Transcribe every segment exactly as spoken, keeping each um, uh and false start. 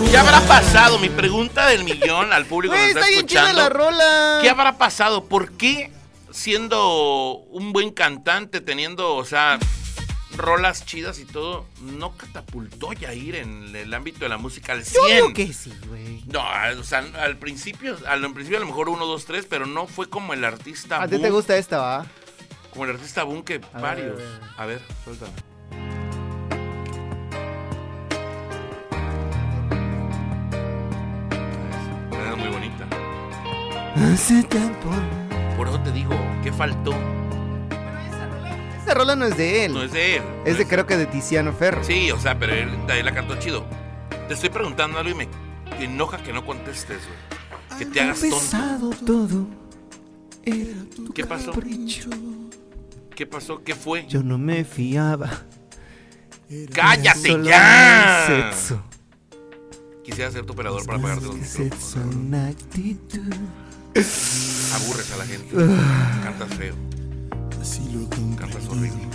¿Qué habrá pasado? Mi pregunta del millón al público que Güey, está está bien chida escuchando. la rola. ¿Qué habrá pasado? ¿Por qué siendo un buen cantante, teniendo, o sea, rolas chidas y todo, no catapultó Yair en el ámbito de la música al cien? Yo digo que sí, güey. No, o sea, al principio, al principio a lo mejor uno, dos, tres, pero no fue como el artista ¿A ti boom, te gusta esta, va? como el artista boom que A varios. ver, a ver. A ver, suéltame. Esa, es muy bonita. Hace tiempo. Por eso te digo, ¿qué faltó? Esa rola no es de él. No es de él. Es no de, creo que de Tiziano Ferro. Sí, o sea, pero él, él la cantó chido. Te estoy preguntando algo y me enoja que no contestes, güey. Que te hagas tonto. Todo era tu ¿Qué pasó? capricho. ¿Qué pasó? ¿Qué fue? Yo no me fiaba. ¡Cállate Solo ya! sexo. Quisiera ser tu operador para pagarte los Sexo, micrófonos. una actitud. Aburres a la gente. Cantas feo. Cantas horrible.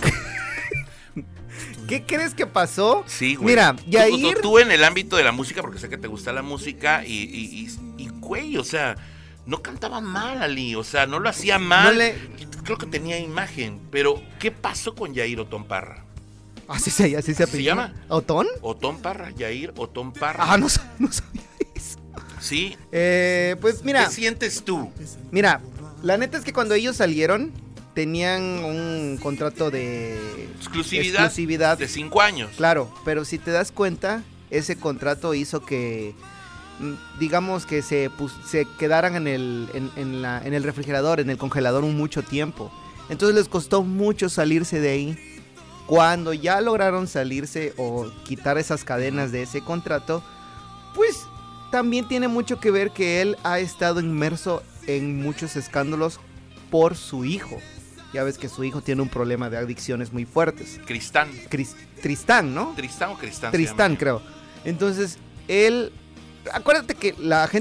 ¿Qué crees que pasó? Sí, güey. Mira, Tú- Yair. Tú, tú en el ámbito de la música, porque sé que te gusta la música y, y, y, y güey, o sea, no cantaba mal, Ali. O sea, no lo hacía mal. No le- Creo que tenía imagen. Pero, ¿qué pasó con Yair Otón Parra? Así se, así se ¿Se apellida. llama? ¿Otón? Otón Parra, Yair Otón Parra. Ah, no, sab- no sabía eso. Sí. Eh, pues mira, ¿Qué sientes tú? mira, la neta es que cuando ellos salieron tenían un contrato de Exclusividad, exclusividad. de cinco años. Claro, pero si te das cuenta, ese contrato hizo que, mm, digamos que se, pus- se quedaran en el, en, en la, en el refrigerador, en el congelador un mucho tiempo. Entonces les costó mucho salirse de ahí. Cuando ya lograron salirse o quitar esas cadenas de ese contrato, pues también tiene mucho que ver que él ha estado inmerso en muchos escándalos por su hijo. Ya ves que su hijo tiene un problema de adicciones muy fuertes. Cristán. Cris- Tristán, ¿no? ¿Tristán o Cristán? se Tristán, llama? creo. Entonces, él... Acuérdate que la gente